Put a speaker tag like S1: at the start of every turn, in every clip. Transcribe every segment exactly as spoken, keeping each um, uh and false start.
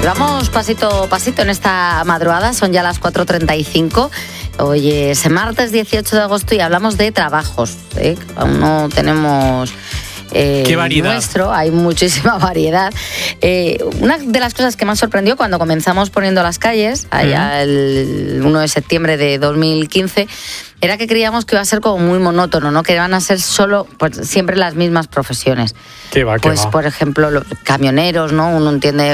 S1: Vamos pasito a pasito en esta madrugada, son ya las cuatro treinta y cinco. Hoy es martes dieciocho de agosto y hablamos de trabajos, ¿eh? Aún no tenemos... Eh,
S2: ¡Qué variedad!
S1: Nuestro, hay muchísima variedad. Eh, una de las cosas que más sorprendió cuando comenzamos poniendo las calles, allá uh-huh. el uno de septiembre de dos mil quince, era que creíamos que iba a ser como muy monótono, ¿no? Que iban a ser solo, pues, siempre las mismas profesiones.
S2: ¿Qué va, qué
S1: pues,
S2: va?
S1: por ejemplo, los camioneros, ¿no? Uno entiende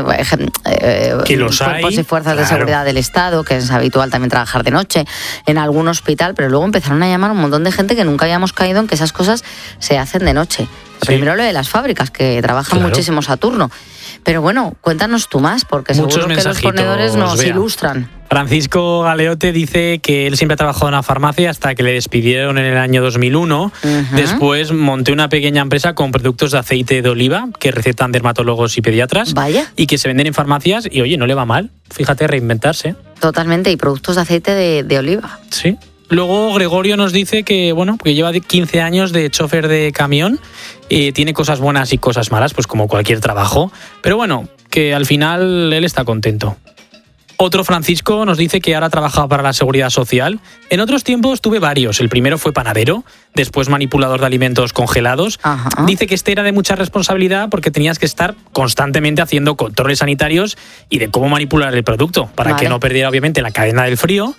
S1: eh,
S2: que los
S1: cuerpos
S2: hay,
S1: y fuerzas
S2: claro.
S1: de seguridad del Estado, que es habitual también trabajar de noche en algún hospital, pero luego empezaron a llamar un montón de gente que nunca habíamos caído en que esas cosas se hacen de noche. Sí. Primero lo de las fábricas, que trabajan claro. muchísimo a turno. Pero bueno, cuéntanos tú más, porque
S2: Muchos
S1: seguro que los ponedores nos vea. ilustran.
S2: Francisco Galeote dice que él siempre ha trabajado en una farmacia hasta que le despidieron en el año dos mil uno. Uh-huh. Después monté una pequeña empresa con productos de aceite de oliva que recetan dermatólogos y pediatras.
S1: Vaya.
S2: Y que se venden en farmacias y, oye, no le va mal. Fíjate, reinventarse.
S1: Totalmente, y productos de aceite de, de oliva.
S2: Sí. Luego Gregorio nos dice que, bueno, que lleva quince años de chofer de camión, eh, tiene cosas buenas y cosas malas, pues como cualquier trabajo, pero bueno, que al final él está contento. Otro Francisco nos dice que ahora trabaja para la Seguridad Social. En otros tiempos tuve varios. El primero fue panadero, después manipulador de alimentos congelados.
S1: Ajá.
S2: Dice que este era de mucha responsabilidad porque tenías que estar constantemente haciendo controles sanitarios y de cómo manipular el producto para
S1: vale.
S2: que no perdiera obviamente la cadena del frío.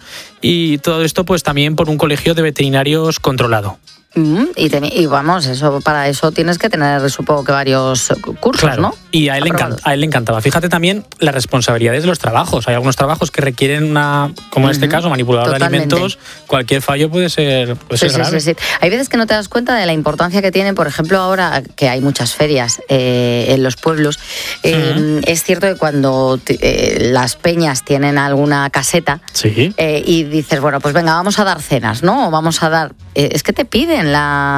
S2: Y todo esto pues también por un colegio de veterinarios controlado.
S1: Mm, y, te, y vamos, eso para eso tienes que tener, supongo que varios cursos,
S2: claro.
S1: ¿no?
S2: Y a él, le encanta, a él le encantaba. Fíjate también las responsabilidades de los trabajos. Hay algunos trabajos que requieren una, como en uh-huh. este caso, manipulador Totalmente. de alimentos. Cualquier fallo puede ser, puede
S1: sí,
S2: ser grave.
S1: Sí, sí, sí. Hay veces que no te das cuenta de la importancia que tienen, por ejemplo, ahora que hay muchas ferias eh, en los pueblos. Eh, uh-huh. Es cierto que cuando eh, las peñas tienen alguna caseta
S2: sí.
S1: eh, y dices, bueno, pues venga, vamos a dar cenas, ¿no? O vamos a dar... Eh, es que te piden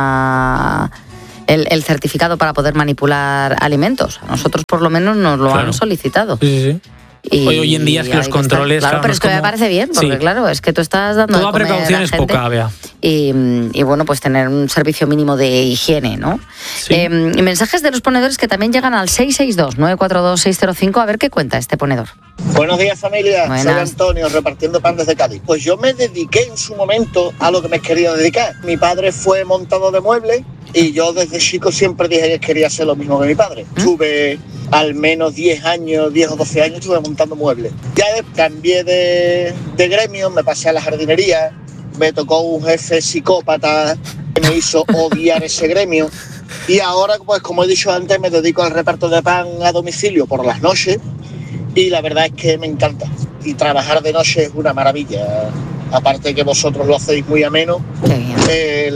S1: la... El, el certificado para poder manipular alimentos. A nosotros por lo menos nos lo
S2: claro.
S1: han solicitado.
S2: Sí, sí, sí.
S1: Y
S2: hoy, hoy en día es que los controles...
S1: Claro, claro, pero es que como... me parece bien, porque sí. claro, es que tú estás dando
S2: Toda
S1: de comer
S2: precaución
S1: a
S2: es
S1: gente
S2: poca, Bea.
S1: Y, y bueno, pues tener un servicio mínimo de higiene, ¿no?
S2: Sí.
S1: Eh, mensajes de los ponedores que también llegan al seis seis dos, nueve cuatro dos, seis cero cinco. A ver qué cuenta este ponedor.
S3: Buenos días, familia.
S1: Buenas.
S3: Soy Antonio, repartiendo pan desde Cádiz. Pues yo me dediqué en su momento a lo que me quería dedicar. Mi padre fue montador de muebles y yo desde chico siempre dije que quería hacer lo mismo que mi padre. ¿Mm? Tuve al menos diez años, diez o doce años, estuve montando muebles. Ya cambié de, de gremio, me pasé a la jardinería, me tocó un jefe psicópata que me hizo odiar ese gremio. Y ahora, pues como he dicho antes, me dedico al reparto de pan a domicilio por las noches. Y la verdad es que me encanta. Y trabajar de noche es una maravilla. Aparte que vosotros lo hacéis muy ameno.
S1: Qué bien.
S3: Eh,